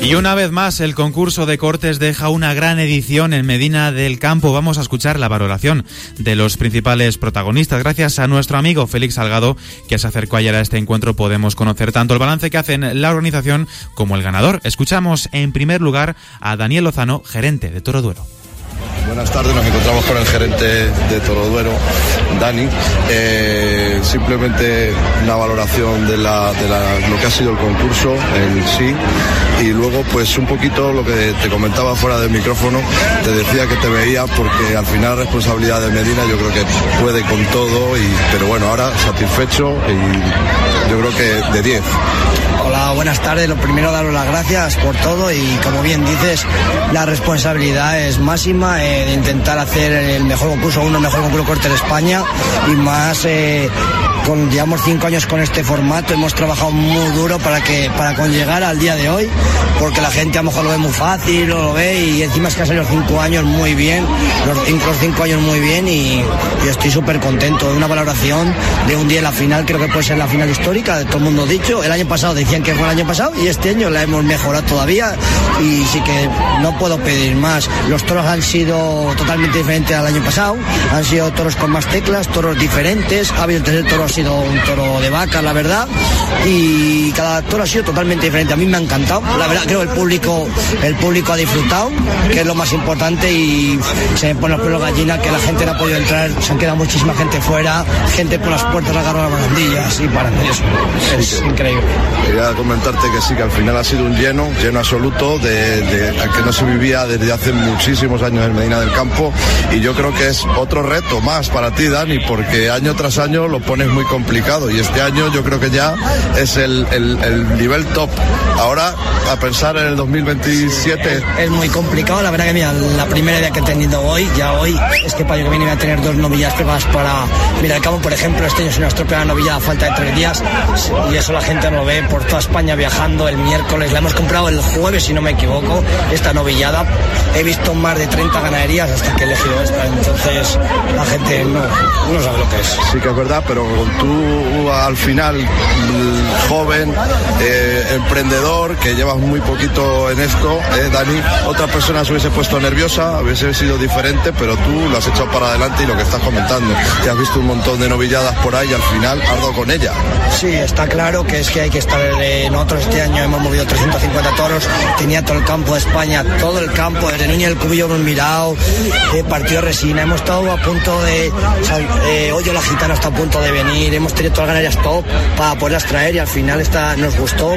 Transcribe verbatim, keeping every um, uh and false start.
Y una vez más, el concurso de cortes deja una gran edición en Medina del Campo. Vamos a escuchar la valoración de los principales protagonistas. Gracias a nuestro amigo Félix Salgado, que se acercó ayer a este encuentro, podemos conocer tanto el balance que hacen la organización como el ganador. Escuchamos en primer lugar a Daniel Lozano, gerente de Toroduero. Buenas tardes, nos encontramos con el gerente de Toroduero, Dani. Eh, simplemente una valoración de, la, de la, lo que ha sido el concurso en sí, y luego pues un poquito lo que te comentaba fuera del micrófono. Te decía que te veía porque al final responsabilidad de Medina yo creo que puede con todo, y, pero bueno, ahora satisfecho y yo creo que de diez. Hola, buenas tardes. Lo primero, daros las gracias por todo, y como bien dices, la responsabilidad es máxima eh, de intentar hacer el mejor concurso, uno mejor concurso corte de España, y más eh, con, llevamos cinco años con este formato, hemos trabajado muy duro para que para con llegar al día de hoy, porque la gente a lo mejor lo ve muy fácil, lo, lo ve, y encima es que ha salido los cinco años muy bien, los cinco, los cinco años muy bien, y, y estoy súper contento. Una valoración de un día en la final, creo que puede ser la final histórica, de todo el mundo dicho. El año pasado decían que fue el año pasado, y este año la hemos mejorado todavía, y sí que no puedo pedir más. Los toros han sido totalmente diferentes al año pasado, han sido toros con más teclas, toros diferentes. Ha habido el tercer toro, ha sido un toro de vaca, la verdad, y cada toro ha sido totalmente diferente. A mí me ha encantado, la verdad. Creo que el público el público ha disfrutado, que es lo más importante, y se me ponen los pelos de gallina que la gente no ha podido entrar, se han quedado muchísima gente fuera, gente por las puertas agarrando las barandillas, y para mí eso es sí, increíble. Quería comentarte que sí, que al final ha sido un lleno, lleno absoluto, de, de que no se vivía desde hace muchísimos años en Medina del Campo, y yo creo que es otro reto más para ti, Dani, porque año tras año lo pones muy complicado, y este año yo creo que ya es el, el, el nivel top. Ahora, a pensar en el dos mil veintisiete... Es, es muy complicado, la verdad que mira, la primera idea que he tenido hoy, ya hoy, es que para el año que viene voy a tener dos novillas pegadas para Medina del Campo, por ejemplo. Este año se nos estropea la novilla a falta de tres días, y eso la gente no lo ve, por toda España viajando el miércoles. La hemos comprado el jueves, si no me equivoco, esta novillada. He visto más de treinta ganaderías hasta que he elegido esta, entonces la gente no, no sabe lo que es. Sí que es verdad, pero tú al final, joven, eh, emprendedor, que llevas muy poquito en esto, eh, Dani, otra persona se hubiese puesto nerviosa, hubiese sido diferente, pero tú lo has echado para adelante, y lo que estás comentando, que has visto un montón de novilladas por ahí y al final has dado con ella. Sí, está claro que es que hay que estar, eh, nosotros este año hemos movido trescientos cincuenta toros, tenía todo el campo de España, todo el campo, desde Núñez del Cubillo hemos mirado, eh, partido Resina, hemos estado a punto de, o sea, eh, Hoyo la Gitana está a punto de venir, hemos tenido todas las ganaderías top para poderlas traer, y al final está, nos gustó.